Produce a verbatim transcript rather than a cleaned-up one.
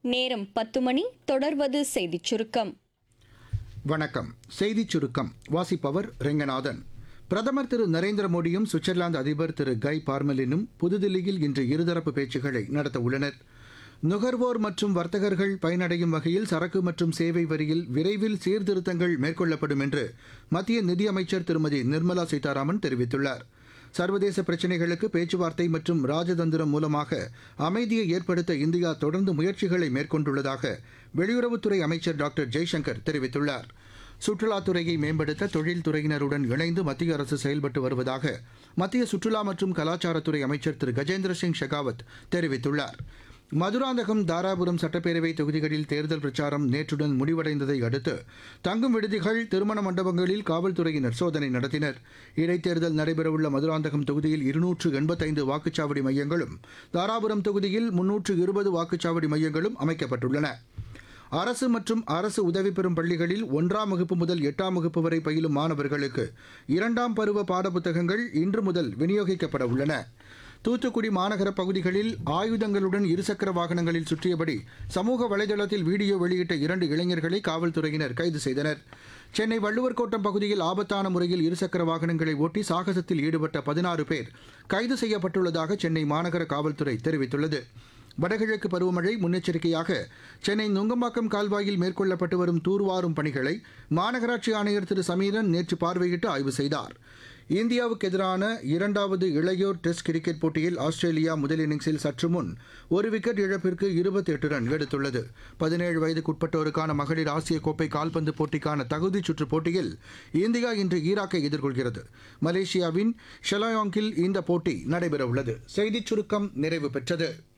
நேரம் பத்து மணி. தொடர்வது செய்திச் சுருக்கம். வணக்கம். செய்திச் சுருக்கம் வாசிப்பவர் ரெங்கநாதன். பிரதமர் திரு நரேந்திர மோடியும் சுவிட்சர்லாந்து அதிபர் திரு கை பார்மெலினும் புதுதில்லியில் இன்று இருதரப்பு பேச்சுக்களை நடத்த உள்ளனர். நுகர்வோர் மற்றும் வர்த்தகர்கள் பயனடையும் வகையில் சரக்கு மற்றும் சேவை வரியில் விரைவில் சீர்திருத்தங்கள் மேற்கொள்ளப்படும் என்று மத்திய நிதியமைச்சர் திருமதி நிர்மலா சீதாராமன் தெரிவித்துள்ளார். சர்வதேச பிரச்சினைகளுக்கு பேச்சுவார்த்தை மற்றும் ராஜதந்திரம் மூலமாக அமைதியை ஏற்படுத்த இந்தியா தொடர்ந்து முயற்சிகளை மேற்கொண்டுள்ளதாக வெளியுறவுத்துறை அமைச்சர் டாக்டர் ஜெய்சங்கர் தெரிவித்துள்ளார். சுற்றுலாத்துறையை மேம்படுத்த தொழில்துறையினருடன் இணைந்து மத்திய அரசு செயல்பட்டு வருவதாக மத்திய சுற்றுலா மற்றும் கலாச்சாரத்துறை அமைச்சர் திரு கஜேந்திர சிங் ஷெகாவத் தெரிவித்துள்ளார். மதுராந்தகம், தாராபுரம் சட்டப்பேரவை தொகுதிகளில் தேர்தல் பிரச்சாரம் நேற்றுடன் முடிவடைந்ததை அடுத்து தங்கும் விடுதிகள், திருமண மண்டபங்களில் காவல்துறையினர் சோதனை நடத்தினர். இடைத்தேர்தல் நடைபெறவுள்ள மதுராந்தகம் தொகுதியில் இருநூற்று எண்பத்தைந்து வாக்குச்சாவடி மையங்களும், தாராபுரம் தொகுதியில் முன்னூற்று இருபது வாக்குச்சாவடி மையங்களும் அமைக்கப்பட்டுள்ளன. அரசு மற்றும் அரசு உதவி பெறும் பள்ளிகளில் ஒன்றாம் வகுப்பு முதல் எட்டாம் வகுப்பு வரை பயிலும் மாணவர்களுக்கு இரண்டாம் பருவ பாடப்புத்தகங்கள் இன்று முதல் விநியோகிக்கப்பட உள்ளன. தூத்துக்குடி மாநகர பகுதிகளில் ஆயுதங்களுடன் இருசக்கர வாகனங்களில் சுற்றியபடி சமூக வலைதளத்தில் வீடியோ வெளியிட்ட இரண்டு இளைஞர்களை காவல்துறையினர் கைது செய்தனர். சென்னை வள்ளுவர் கோட்டம் பகுதியில் ஆபத்தான முறையில் இருசக்கர வாகனங்களை ஓட்டி சாகசத்தில் ஈடுபட்ட பதினாறு பேர் கைது செய்யப்பட்டுள்ளதாக சென்னை மாநகர காவல்துறை தெரிவித்துள்ளது. வடகிழக்கு பருவமழை முன்னெச்சரிக்கையாக சென்னை நுங்கம்பாக்கம் கால்வாயில் மேற்கொள்ளப்பட்டு வரும் தூர்வாரும் பணிகளை மாநகராட்சி ஆணையர் திரு சமீரன் நேற்று பார்வையிட்டு ஆய்வு செய்தார். இந்தியாவுக்கு எதிரான இரண்டாவது இளையோர் டெஸ்ட் கிரிக்கெட் போட்டியில் ஆஸ்திரேலியா முதல் இன்னிங்ஸில் சற்று முன் ஒரு விக்கெட் இழப்பிற்கு இருபத்தி எட்டு ரன் எடுத்துள்ளது. பதினேழு வயதுக்குட்பட்டோருக்கான மகளிர் ஆசிய கோப்பை கால்பந்து போட்டிக்கான தகுதிச் சுற்று போட்டியில் இந்தியா இன்று ஈராக்கை எதிர்கொள்கிறது. மலேசியாவின் ஷெலாயாங்கில் இந்த போட்டி நடைபெறவுள்ளது. செய்திச் சுருக்கம் நிறைவு பெற்றது.